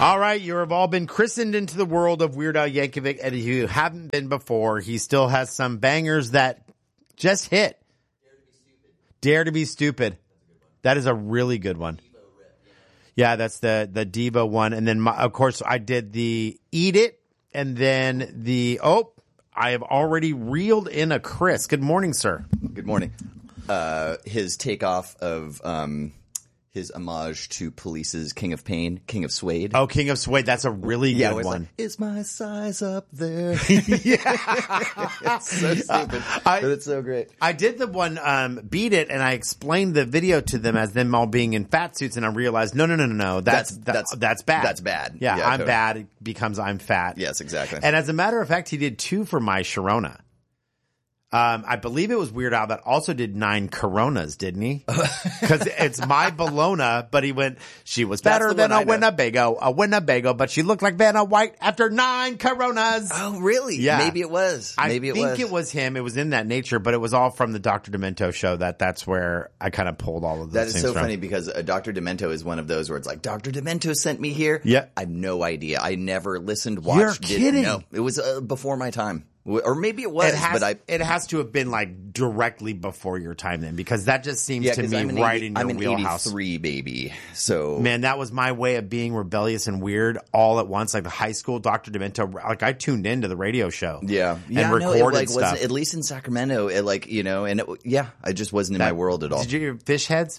All right, you have all been christened into the world of Weird Al Yankovic, and if you haven't been before, he still has some bangers that just hit. Dare to be Stupid. That is a really good one. Yeah, that's the Devo one. And then, of course, I did the Eat It, and then I have already reeled in a Chris. Good morning, sir. Good morning. His takeoff of his homage to Police's King of Pain, King of Suede. Oh, King of Suede. That's a really good one. Like, is my size up there? It's so stupid, but it's so great. I did the one, Beat It, and I explained the video to them as them all being in fat suits, and I realized, no. That's bad. That's bad. Yeah, I'm totally. bad. It becomes I'm fat. Yes, exactly. And as a matter of fact, he did 2 for My Sharona. I believe it was Weird Al that also did 9 Coronas, didn't he? Because it's My Bologna, but he went, she was better than a Winnebago, but she looked like Vanna White after 9 Coronas. Oh, really? Yeah. Maybe it was. I think it was him. It was in that nature, but it was all from the Dr. Demento show. That's where I kind of pulled all of those things That is so from. funny because Dr. Demento is one of those where it's like, Dr. Demento sent me here? Yeah. I have no idea. I never listened, watched. You're kidding. No, it was before my time. Or maybe it was, it has to have been like directly before your time then, because that just seems to me in your wheelhouse. I'm an 83 baby, so man, that was my way of being rebellious and weird all at once. Like the high school Dr. Demento, like I tuned into the radio show, and recorded stuff. At least in Sacramento, I just wasn't in my world at all. Did you hear fish heads,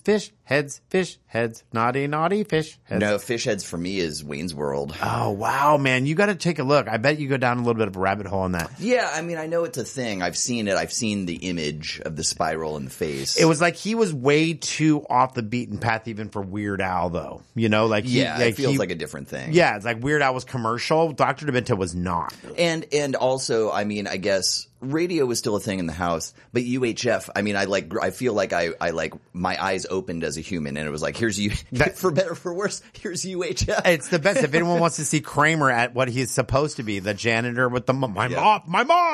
naughty fish heads? No, fish heads for me is Wayne's World. Oh wow, man, you got to take a look. I bet you go down a little bit of a rabbit hole on that. Yeah, I mean, I know it's a thing. I've seen it. I've seen the image of the spiral in the face. It was like he was way too off the beaten path even for Weird Al, though. You know, like it feels like a different thing. Yeah, it's like Weird Al was commercial. Dr. Demento was not. And also, I mean, I guess radio was still a thing in the house, but UHF, I mean, I feel like I like my eyes opened as a human, and it was like, here's you, for better or for worse, here's UHF. It's the best. If anyone wants to see Kramer at what he's supposed to be, the janitor with the my mop.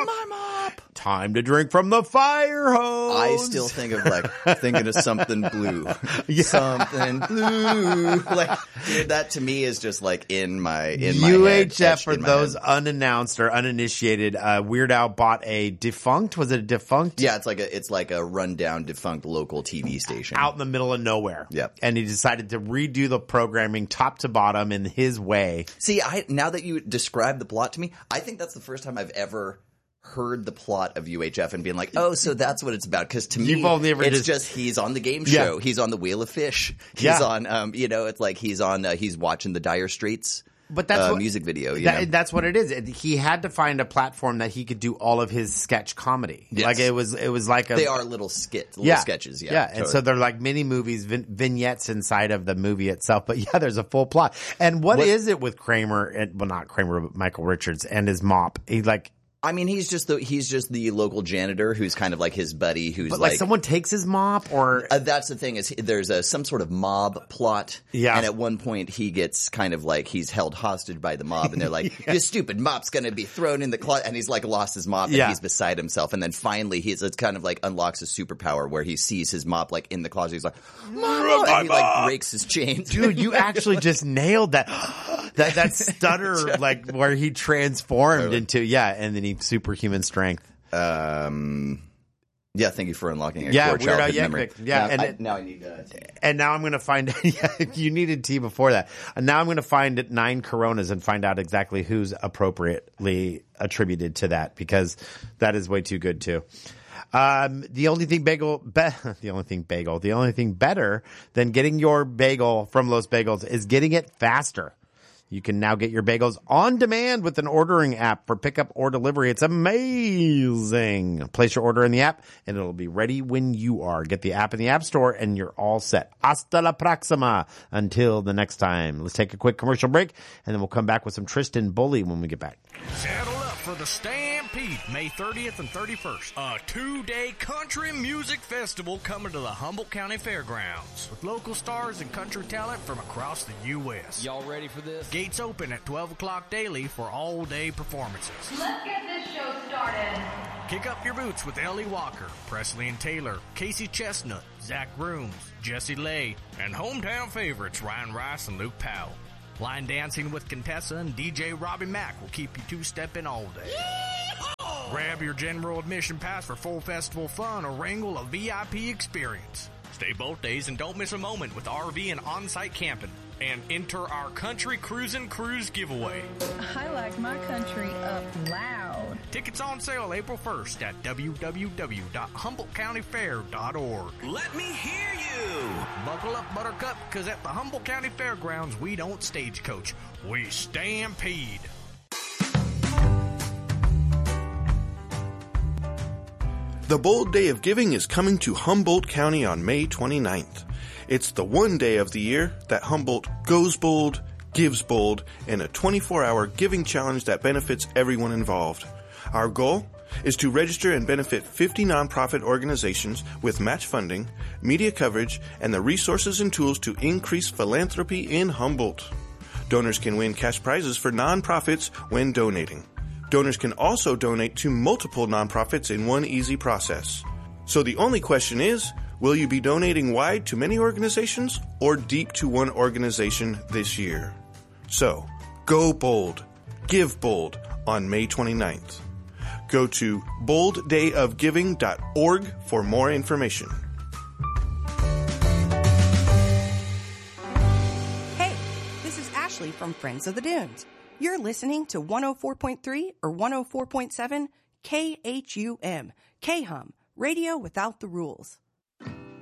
Time to drink from the fire hose. I still think of thinking of something blue. Something blue. Like, dude, that to me is just like in my UHF head, for those unannounced or uninitiated. Weird Al bought a defunct. Was it a defunct? Yeah, it's like a rundown defunct local TV station out in the middle of nowhere. Yep. And he decided to redo the programming top to bottom in his way. See, now that you describe the plot to me, I think that's the first time I've ever heard the plot of UHF and being like, oh, so that's what it's about. Because to me, it's just he's on the game show. Yeah. He's on the Wheel of Fish. He's on, it's like he's on, he's watching the Dire Straits. But that's music video. That's what it is. He had to find a platform that he could do all of his sketch comedy. Yes. Like it was like they are little sketches. Yeah. Totally. And so they're like mini movies, vignettes inside of the movie itself. But yeah, there's a full plot. And what is it with Kramer? Not Kramer, but Michael Richards and his mop. I mean, he's just the local janitor who's kind of like his buddy who's like someone takes his mop or that's the thing is there's some sort of mob plot. Yeah. And at one point he gets kind of like he's held hostage by the mob and they're like, this stupid mop's going to be thrown in the closet, and he's like lost his mop and he's beside himself. And then finally it's kind of like unlocks his superpower where he sees his mop like in the closet. He's like, Mom! And he like breaks his chains. Dude, you actually just nailed that stutter like where he transformed into, and then superhuman strength. Yeah, thank you for unlocking a core Weird Al childhood memory. Yeah, now I need and now I'm going to find you needed tea before that. And now I'm going to find 9 Coronas and find out exactly who's appropriately attributed to that, because that is way too good too. The only thing better than getting your bagel from Los Bagels is getting it faster. You can now get your bagels on demand with an ordering app for pickup or delivery. It's amazing. Place your order in the app, and it'll be ready when you are. Get the app in the App Store, and you're all set. Hasta la próxima. Until the next time. Let's take a quick commercial break, and then we'll come back with some Tristan Bully when we get back. Saddle up for the Stampede, May 30th and 31st. A 2-day country music festival coming to the Humboldt County Fairgrounds with local stars and country talent from across the U.S. Y'all ready for this? Gates open at 12 o'clock daily for all-day performances. Let's get this show started. Kick up your boots with Ellie Walker, Presley and Taylor, Casey Chestnut, Zach Grooms, Jesse Lay, and hometown favorites Ryan Rice and Luke Powell. Line dancing with Contessa and DJ Robbie Mack will keep you two-stepping all day. Yeehaw! Grab your general admission pass for full festival fun or wrangle a VIP experience. Stay both days and don't miss a moment with RV and on-site camping. And enter our Country Cruisin' Cruise giveaway. I like my country up loud. Tickets on sale April 1st at www.humboldtcountyfair.org. Let me hear you! Buckle up, Buttercup, because at the Humboldt County Fairgrounds, we don't stagecoach. We stampede. The Bold Day of Giving is coming to Humboldt County on May 29th. It's the one day of the year that Humboldt goes bold, gives bold, in a 24-hour giving challenge that benefits everyone involved. Our goal is to register and benefit 50 nonprofit organizations with match funding, media coverage, and the resources and tools to increase philanthropy in Humboldt. Donors can win cash prizes for nonprofits when donating. Donors can also donate to multiple nonprofits in one easy process. So the only question is, will you be donating wide to many organizations or deep to one organization this year? So, go bold, give bold on May 29th. Go to bolddayofgiving.org for more information. Hey, this is Ashley from Friends of the Dunes. You're listening to 104.3 or 104.7 KHUM, KHUM, Radio Without the Rules.